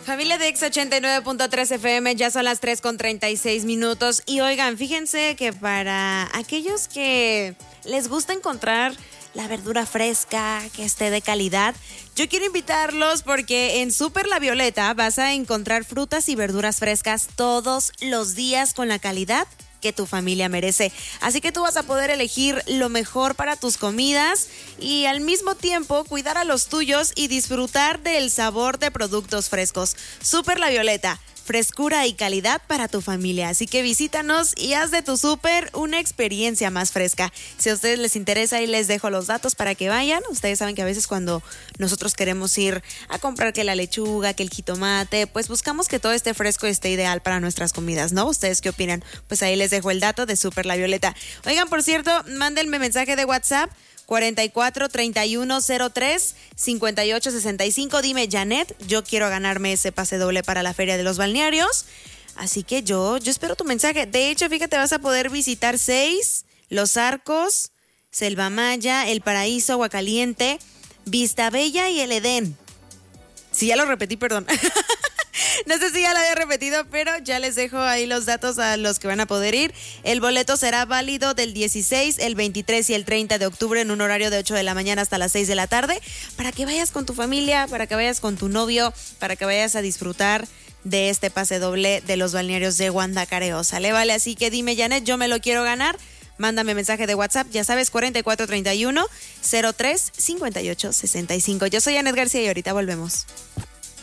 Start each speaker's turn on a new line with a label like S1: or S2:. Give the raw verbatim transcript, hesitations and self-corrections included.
S1: Familia de Ex ochenta y nueve punto tres F M, ya son las tres con treinta y seis minutos. Y oigan, fíjense que para aquellos que les gusta encontrar la verdura fresca, que esté de calidad, yo quiero invitarlos porque en Super La Violeta vas a encontrar frutas y verduras frescas todos los días con la calidad que tu familia merece. Así que tú vas a poder elegir lo mejor para tus comidas y al mismo tiempo cuidar a los tuyos y disfrutar del sabor de productos frescos. Super La Violeta, frescura y calidad para tu familia. Así que visítanos y haz de tu súper una experiencia más fresca. Si a ustedes les interesa, ahí les dejo los datos para que vayan. Ustedes saben que a veces cuando nosotros queremos ir a comprar que la lechuga, que el jitomate, pues buscamos que todo esté fresco y esté ideal para nuestras comidas, ¿no? ¿Ustedes qué opinan? Pues ahí les dejo el dato de Super La Violeta. Oigan, por cierto, mándenme mensaje de WhatsApp cuarenta y cuatro, treinta y uno, cero tres, cincuenta y ocho, sesenta y cinco. Dime, Janet, yo quiero ganarme ese pase doble para la Feria de los Balnearios. Así que yo, yo espero tu mensaje. De hecho, fíjate, vas a poder visitar seis, Los Arcos, Selva Maya, El Paraíso, Aguacaliente, Vista Bella y El Edén. Sí, ya lo repetí, perdón. No sé si ya lo había repetido, pero ya les dejo ahí los datos a los que van a poder ir. El boleto será válido del dieciséis, el veintitrés y el treinta de octubre en un horario de ocho de la mañana hasta las seis de la tarde, para que vayas con tu familia, para que vayas con tu novio, para que vayas a disfrutar de este pase doble de los balnearios de Guandacareo. ¿Sale? Vale, así que dime, Janet, yo me lo quiero ganar. Mándame mensaje de WhatsApp, ya sabes, cuarenta y cuatro, treinta y uno, cero tres, cincuenta y ocho, sesenta y cinco. Yo soy Janet García y ahorita volvemos.